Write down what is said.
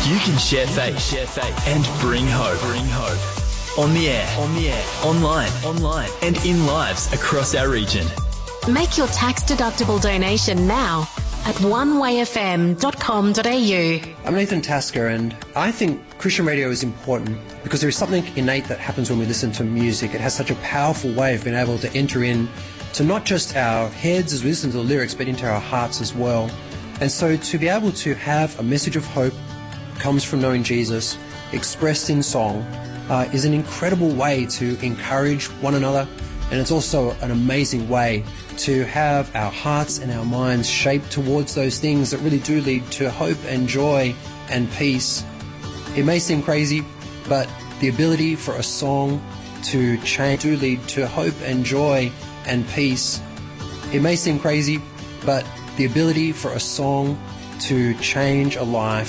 You can share faith, and bring hope. On the air, online, and in lives across our region. Make your tax-deductible donation now at onewayfm.com.au. I'm Nathan Tasker, and I think Christian radio is important because there is something innate that happens when we listen to music. It has such a powerful way of being able to enter in to not just our heads as we listen to the lyrics, but into our hearts as well. And so to be able to have a message of hope comes from knowing Jesus, expressed in song, is an incredible way to encourage one another, and it's also an amazing way to have our hearts and our minds shaped towards those things that really do lead to hope and joy and peace. It may seem crazy, but the ability for a song to change do lead to hope and joy and peace. It may seem crazy, but the ability for a song to change a life